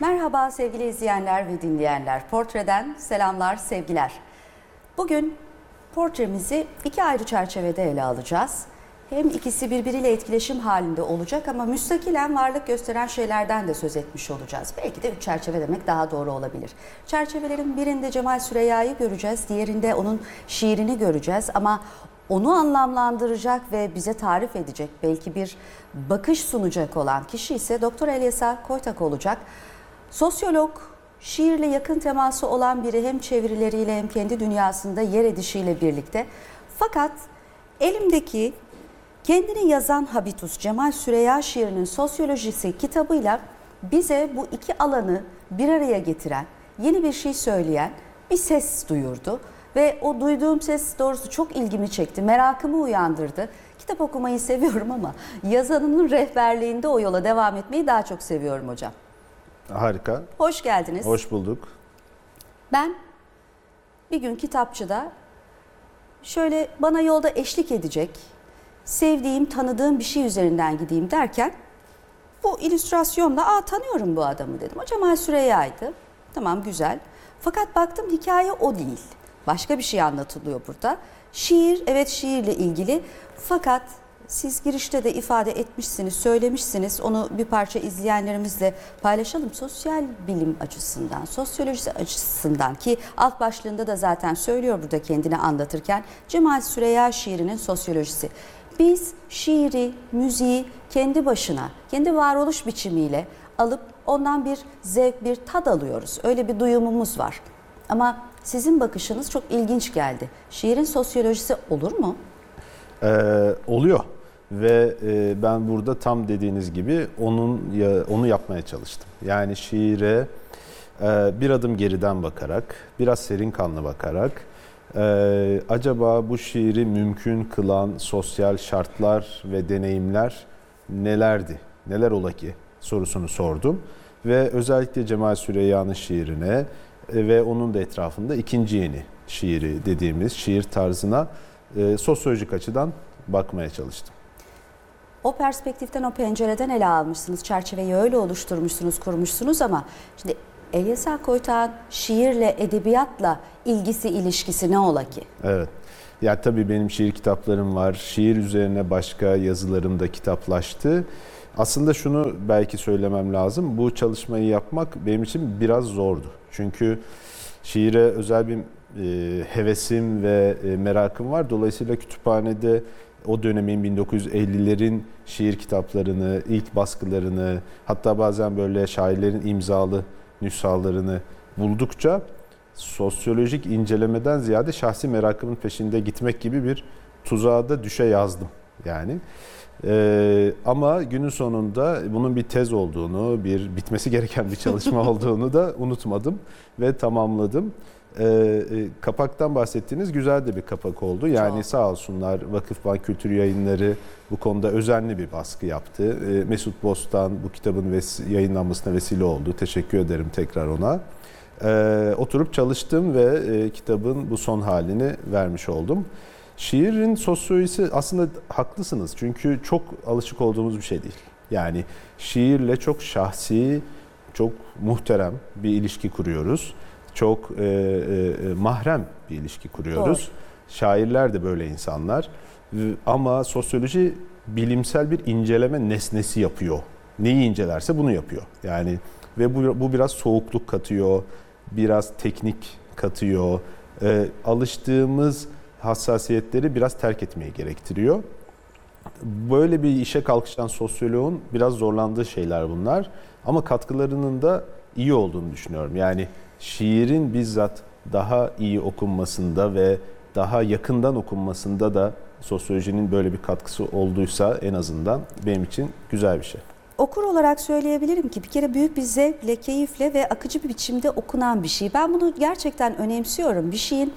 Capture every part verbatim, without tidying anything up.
Merhaba sevgili izleyenler ve dinleyenler. Portreden selamlar, sevgiler. Bugün portremizi iki ayrı çerçevede ele alacağız. Hem ikisi birbiriyle etkileşim halinde olacak ama müstakilen varlık gösteren şeylerden de söz etmiş olacağız. Belki de üç çerçeve demek daha doğru olabilir. Çerçevelerin birinde Cemal Süreyya'yı göreceğiz, diğerinde onun şiirini göreceğiz ama onu anlamlandıracak ve bize tarif edecek, belki bir bakış sunacak olan kişi ise Doktor Elyesa Koytak olacak. Sosyolog, şiirle yakın teması olan biri, hem çevirileriyle hem kendi dünyasında yer edişiyle birlikte. Fakat elimdeki kendini yazan Habitus Cemal Süreyya şiirinin sosyolojisi kitabıyla bize bu iki alanı bir araya getiren, yeni bir şey söyleyen bir ses duyurdu. Ve o duyduğum ses doğrusu çok ilgimi çekti, merakımı uyandırdı. Kitap okumayı seviyorum ama yazanının rehberliğinde o yola devam etmeyi daha çok seviyorum hocam. Harika. Hoş geldiniz. Hoş bulduk. Ben bir gün kitapçıda şöyle bana yolda eşlik edecek, sevdiğim, tanıdığım bir şey üzerinden gideyim derken bu illüstrasyonla aa tanıyorum bu adamı dedim. O Cemal Süreyya'ydı. Tamam, güzel. Fakat baktım hikaye o değil. Başka bir şey anlatılıyor burada. Şiir, evet şiirle ilgili. Fakat siz girişte de ifade etmişsiniz, söylemişsiniz. Onu bir parça izleyenlerimizle paylaşalım. Sosyal bilim açısından, sosyoloji açısından ki alt başlığında da zaten söylüyor burada kendini anlatırken Cemal Süreyya şiirinin sosyolojisi. Biz şiiri, müziği kendi başına, kendi varoluş biçimiyle alıp ondan bir zevk, bir tad alıyoruz. Öyle bir duyumumuz var. Ama sizin bakışınız çok ilginç geldi. Şiirin sosyolojisi olur mu? Ee, oluyor ve e, ben burada tam dediğiniz gibi onun ya, onu yapmaya çalıştım. Yani şiire e, bir adım geriden bakarak, biraz serin kanlı bakarak, e, acaba bu şiiri mümkün kılan sosyal şartlar ve deneyimler nelerdi, neler ola ki sorusunu sordum. Ve özellikle Cemal Süreyya'nın şiirine ve onun da etrafında ikinci yeni şiiri dediğimiz şiir tarzına e, sosyolojik açıdan bakmaya çalıştım. O perspektiften, o pencereden ele almışsınız, çerçeveyi öyle oluşturmuşsunuz, kurmuşsunuz ama şimdi Elyesa Koytak'ın şiirle, edebiyatla ilgisi, ilişkisi ne ola ki? Evet. Ya tabii benim şiir kitaplarım var. Şiir üzerine başka yazılarım da kitaplaştı. Aslında şunu belki söylemem lazım. Bu çalışmayı yapmak benim için biraz zordu. Çünkü şiire özel bir e, hevesim ve e, merakım var. Dolayısıyla kütüphanede o dönemin bin dokuz yüz ellilerin şiir kitaplarını, ilk baskılarını, hatta bazen böyle şairlerin imzalı nüshalarını buldukça sosyolojik incelemeden ziyade şahsi merakımın peşinde gitmek gibi bir tuzağa da düşe yazdım yani. Ee, ama günün sonunda bunun bir tez olduğunu, bir bitmesi gereken bir çalışma olduğunu da unutmadım ve tamamladım. Ee, kapaktan bahsettiğiniz güzel de bir kapak oldu. Yani Çok. Sağ olsunlar Vakıfbank Kültür Yayınları bu konuda özenli bir baskı yaptı. Ee, Mesut Bostan bu kitabın ves- yayınlanmasına vesile oldu. Teşekkür ederim tekrar ona. Ee, oturup çalıştım ve e, kitabın bu son halini vermiş oldum. Şiirin sosyolojisi aslında haklısınız çünkü çok alışık olduğumuz bir şey değil. Yani şiirle çok şahsi, çok muhterem bir ilişki kuruyoruz. Çok e, e, mahrem bir ilişki kuruyoruz. Doğru. Şairler de böyle insanlar. Ama sosyoloji bilimsel bir inceleme nesnesi yapıyor. Neyi incelerse bunu yapıyor. Yani ve bu, bu biraz soğukluk katıyor, biraz teknik katıyor. E, alıştığımız hassasiyetleri biraz terk etmeyi gerektiriyor. Böyle bir işe kalkışan sosyoloğun biraz zorlandığı şeyler bunlar. Ama katkılarının da iyi olduğunu düşünüyorum. Yani şiirin bizzat daha iyi okunmasında ve daha yakından okunmasında da sosyolojinin böyle bir katkısı olduysa en azından benim için güzel bir şey. Okur olarak söyleyebilirim ki bir kere büyük bir zevkle, keyifle ve akıcı bir biçimde okunan bir şey. Ben bunu gerçekten önemsiyorum. Bir şeyin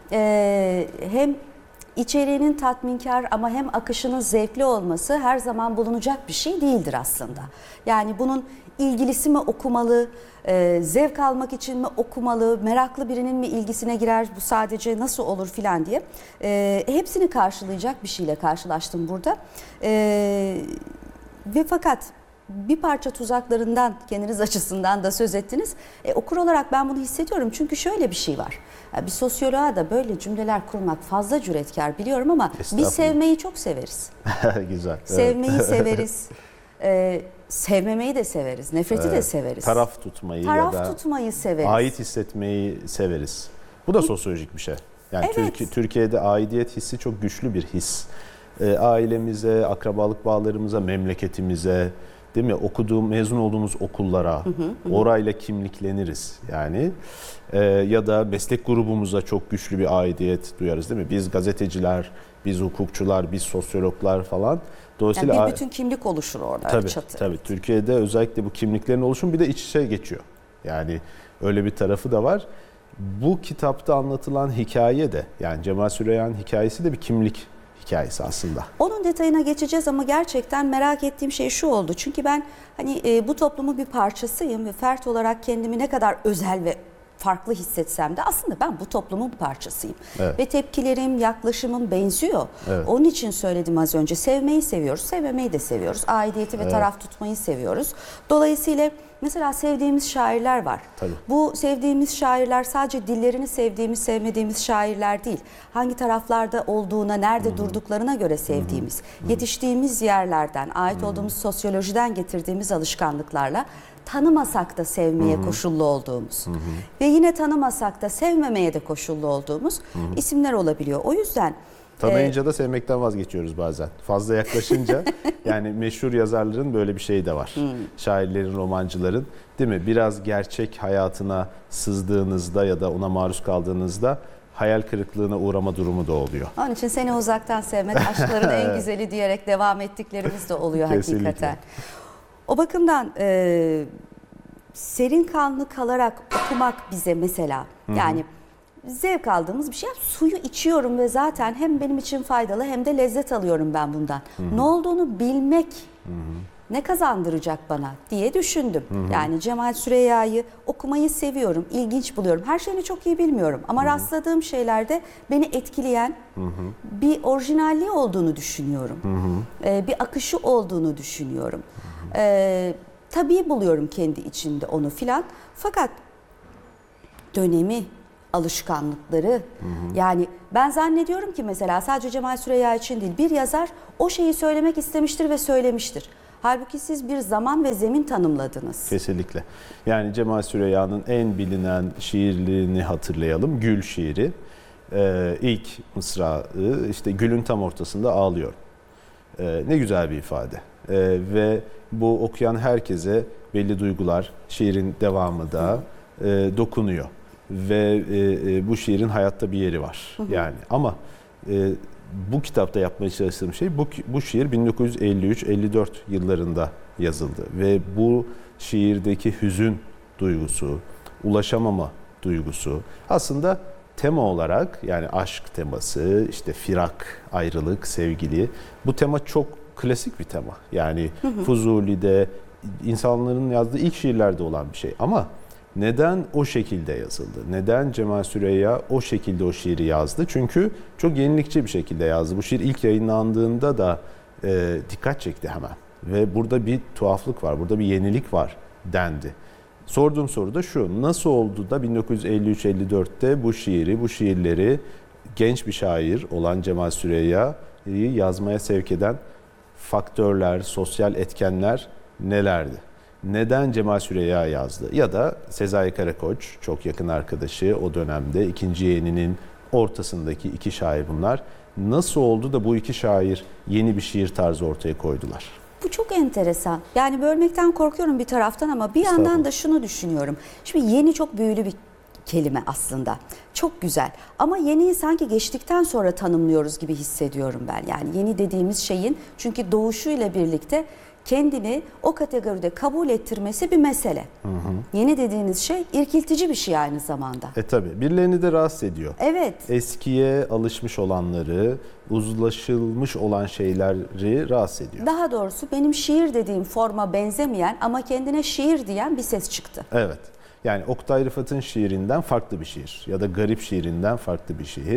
e, hem içeriğinin tatminkar ama hem akışının zevkli olması her zaman bulunacak bir şey değildir aslında. Yani bunun ilgilisi mi okumalı, e, zevk almak için mi okumalı, meraklı birinin mi ilgisine girer, bu sadece nasıl olur filan diye. E, hepsini karşılayacak bir şeyle karşılaştım burada. E, ve fakat bir parça tuzaklarından kendiniz açısından da söz ettiniz. E, okur olarak ben bunu hissediyorum çünkü şöyle bir şey var. Ya bir sosyoloğa da böyle cümleler kurmak fazla cüretkar biliyorum ama biz sevmeyi çok severiz. Güzel. Sevmeyi evet. severiz. Ee, sevmemeyi de severiz. Nefreti evet. de severiz. Taraf tutmayı Taraf ya da tutmayı severiz. ait hissetmeyi severiz. Bu da sosyolojik bir şey. Yani evet. Türkiye, Türkiye'de aidiyet hissi çok güçlü bir his. E, ailemize, akrabalık bağlarımıza, memleketimize, değil mi? Okuduğum, mezun olduğumuz okullara, hı hı, hı. orayla kimlikleniriz. Yani e, ya da meslek grubumuza çok güçlü bir aidiyet duyarız, değil mi? Biz gazeteciler, biz hukukçular, biz sosyologlar falan. Dolayısıyla yani bir bütün kimlik oluşur orada. Tabii, çatı. tabii. Türkiye'de özellikle bu kimliklerin oluşumu bir de iç içe geçiyor. Yani öyle bir tarafı da var. Bu kitapta anlatılan hikaye de, yani Cemal Süreyya'nın hikayesi de bir kimlik hikayesi aslında. Onun detayına geçeceğiz ama gerçekten merak ettiğim şey şu oldu. Çünkü ben hani e, bu toplumun bir parçasıyım ve fert olarak kendimi ne kadar özel ve farklı hissetsem de aslında ben bu toplumun bir parçasıyım. Evet. Ve tepkilerim, yaklaşımım benziyor. Evet. Onun için söyledim az önce. Sevmeyi seviyoruz, sevmemeyi de seviyoruz. Aidiyeti ve evet. taraf tutmayı seviyoruz. Dolayısıyla mesela sevdiğimiz şairler var. Tabii. Bu sevdiğimiz şairler sadece dillerini sevdiğimiz, sevmediğimiz şairler değil. Hangi taraflarda olduğuna, nerede Hı-hı. durduklarına göre sevdiğimiz, Hı-hı. yetiştiğimiz yerlerden, ait Hı-hı. olduğumuz sosyolojiden getirdiğimiz alışkanlıklarla tanımasak da sevmeye Hı-hı. koşullu olduğumuz Hı-hı. ve yine tanımasak da sevmemeye de koşullu olduğumuz Hı-hı. isimler olabiliyor. O yüzden tanıyınca e, da sevmekten vazgeçiyoruz bazen. Fazla yaklaşınca yani meşhur yazarların böyle bir şeyi de var. Hmm. Şairlerin, romancıların, değil mi? Biraz gerçek hayatına sızdığınızda ya da ona maruz kaldığınızda hayal kırıklığına uğrama durumu da oluyor. Onun için seni uzaktan sevmek aşkların en güzeli diyerek devam ettiklerimiz de oluyor hakikaten. O bakımdan e, serin kanlı kalarak okumak bize mesela Hı-hı. yani zevk aldığımız bir şey. Suyu içiyorum ve zaten hem benim için faydalı hem de lezzet alıyorum ben bundan. Hı-hı. Ne olduğunu bilmek Hı-hı. ne kazandıracak bana diye düşündüm. Hı-hı. Yani Cemal Süreyya'yı okumayı seviyorum, ilginç buluyorum. Her şeyini çok iyi bilmiyorum ama Hı-hı. rastladığım şeylerde beni etkileyen Hı-hı. bir orijinalliği olduğunu düşünüyorum. Ee, bir akışı olduğunu düşünüyorum. Ee, tabii buluyorum kendi içinde onu filan. Fakat dönemi, alışkanlıkları, hı hı. yani ben zannediyorum ki mesela sadece Cemal Süreyya için değil, bir yazar o şeyi söylemek istemiştir ve söylemiştir. Halbuki siz bir zaman ve zemin tanımladınız. Kesinlikle. Yani Cemal Süreyya'nın en bilinen şiirlerini hatırlayalım. Gül şiiri. Ee, ilk mısrağı işte gülün tam ortasında ağlıyor. Ee, ne güzel bir ifade. Ee, ve bu okuyan herkese belli duygular, şiirin devamı da e, dokunuyor. Ve e, e, bu şiirin hayatta bir yeri var. Hı hı. Yani ama e, bu kitapta yapmaya çalıştığım şey bu bu şiir bin dokuz yüz elli üç elli dört yıllarında yazıldı ve bu şiirdeki hüzün duygusu, ulaşamama duygusu aslında tema olarak, yani aşk teması, işte firak, ayrılık, sevgili, bu tema çok klasik bir tema. Yani hı hı. Fuzuli'de insanların yazdığı ilk şiirlerde olan bir şey ama neden o şekilde yazıldı? Neden Cemal Süreyya o şekilde o şiiri yazdı? Çünkü çok yenilikçi bir şekilde yazdı. Bu şiir ilk yayınlandığında da e, dikkat çekti hemen. Ve burada bir tuhaflık var, burada bir yenilik var dendi. Sorduğum soru da şu: nasıl oldu da bin dokuz yüz elli üç elli dörtte bu şiiri, bu şiirleri genç bir şair olan Cemal Süreyya'yı yazmaya sevk eden faktörler, sosyal etkenler nelerdi? Neden Cemal Süreyya yazdı? Ya da Sezai Karakoç, çok yakın arkadaşı o dönemde, ikinci yeğeninin ortasındaki iki şair bunlar. Nasıl oldu da bu iki şair yeni bir şiir tarzı ortaya koydular? Bu çok enteresan. Yani bölmekten korkuyorum bir taraftan ama bir yandan da şunu düşünüyorum. Şimdi yeni çok büyülü bir kelime aslında. Çok güzel. Ama yeniyi sanki geçtikten sonra tanımlıyoruz gibi hissediyorum ben. Yani yeni dediğimiz şeyin çünkü doğuşuyla birlikte kendini o kategoride kabul ettirmesi bir mesele. Hı hı. Yeni dediğiniz şey irkiltici bir şey aynı zamanda. E tabi, birilerini de rahatsız ediyor. Evet. Eskiye alışmış olanları, uzlaşılmış olan şeyleri rahatsız ediyor. Daha doğrusu benim şiir dediğim forma benzemeyen ama kendine şiir diyen bir ses çıktı. Evet. Yani Oktay Rıfat'ın şiirinden farklı bir şiir ya da Garip şiirinden farklı bir şiir.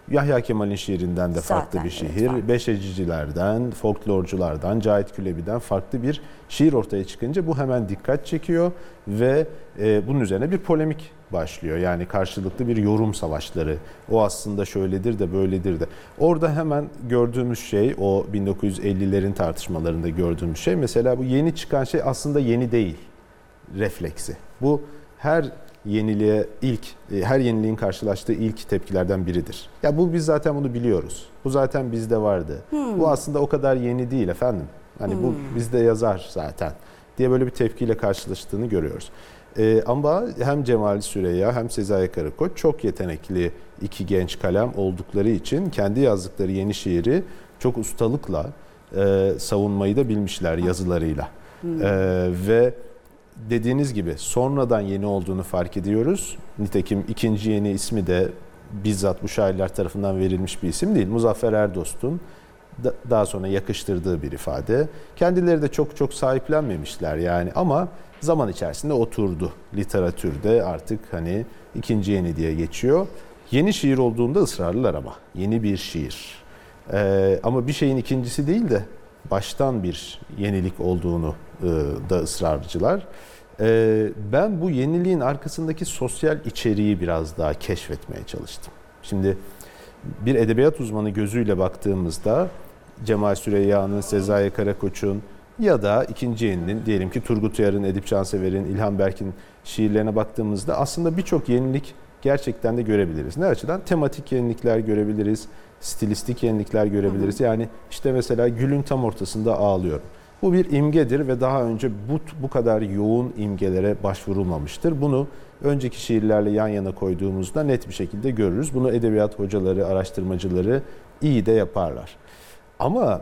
Yahya Kemal'in şiirinden de farklı Zaten, bir şiir, evet, farklı. beşecicilerden, folklorculardan, Cahit Külebi'den farklı bir şiir ortaya çıkınca bu hemen dikkat çekiyor ve e, bunun üzerine bir polemik başlıyor. Yani karşılıklı bir yorum savaşları. O aslında şöyledir de böyledir de. Orada hemen gördüğümüz şey, o bin dokuz yüz ellilerin tartışmalarında gördüğümüz şey, mesela bu yeni çıkan şey aslında yeni değil refleksi. Bu her yeniliğe ilk, her yeniliğin karşılaştığı ilk tepkilerden biridir. Ya bu biz zaten bunu biliyoruz. Bu zaten bizde vardı. Hmm. Bu aslında o kadar yeni değil efendim. Hani hmm. bu bizde yazar zaten diye böyle bir tepkiyle karşılaştığını görüyoruz. Ee, ama hem Cemal Süreyya hem Sezai Karakoç çok yetenekli iki genç kalem oldukları için kendi yazdıkları yeni şiiri çok ustalıkla e, savunmayı da bilmişler yazılarıyla. Hmm. E, ve dediğiniz gibi sonradan yeni olduğunu fark ediyoruz. Nitekim ikinci yeni ismi de bizzat bu şairler tarafından verilmiş bir isim değil. Muzaffer Erdost'un da, daha sonra yakıştırdığı bir ifade. Kendileri de çok çok sahiplenmemişler yani, ama zaman içerisinde oturdu. Literatürde artık hani ikinci yeni diye geçiyor. Yeni şiir olduğunda ısrarlılar ama. Yeni bir şiir. Ee, ama bir şeyin ikincisi değil de baştan bir yenilik olduğunu e, da ısrarcılar. E, ben bu yeniliğin arkasındaki sosyal içeriği biraz daha keşfetmeye çalıştım. Şimdi bir edebiyat uzmanı gözüyle baktığımızda Cemal Süreyya'nın, Sezai Karakoç'un ya da ikinci yeninin, diyelim ki Turgut Uyar'ın, Edip Cansever'in, İlhan Berk'in şiirlerine baktığımızda aslında birçok yenilik gerçekten de görebiliriz. Ne açıdan? Tematik yenilikler görebiliriz, stilistik yenilikler görebiliriz. Hı hı. Yani işte mesela Gül'ün tam ortasında ağlıyorum. Bu bir imgedir ve daha önce bu, bu kadar yoğun imgelere başvurulmamıştır. Bunu önceki şiirlerle yan yana koyduğumuzda net bir şekilde görürüz. Bunu edebiyat hocaları, araştırmacıları iyi de yaparlar. Ama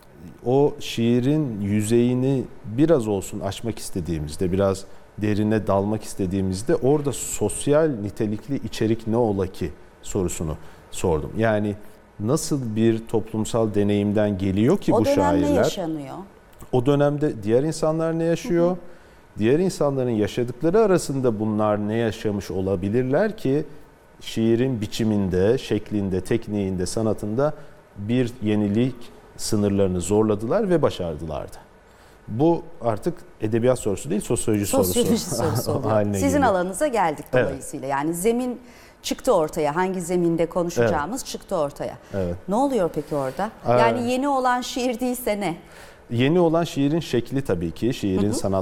o şiirin yüzeyini biraz olsun aşmak istediğimizde, biraz derine dalmak istediğimizde orada sosyal nitelikli içerik ne ola ki sorusunu sordum. Yani nasıl bir toplumsal deneyimden geliyor ki o bu şairler? O dönemde yaşanıyor. O dönemde diğer insanlar ne yaşıyor? Hı hı. Diğer insanların yaşadıkları arasında bunlar ne yaşamış olabilirler ki şiirin biçiminde, şeklinde, tekniğinde, sanatında bir yenilik sınırlarını zorladılar ve başardılardı. Bu artık edebiyat sorusu değil, sosyoloji, sosyoloji sorusu, sorusu oluyor. Sizin geliyor. alanınıza geldik dolayısıyla. Evet. Yani zemin çıktı ortaya. Hangi zeminde konuşacağımız evet. çıktı ortaya. Evet. Ne oluyor peki orada? Yani ee, yeni olan şiir değilse ne? Yeni olan şiirin şekli tabii ki, şiirin sanat